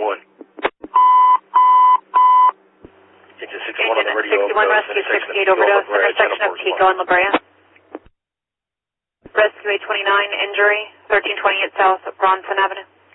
1. Engine 61 on the radio. 61 Rescue 68 overdose, intersection of Pico and La Brea. Rescue 829, injury, 1328 South Bronson Avenue.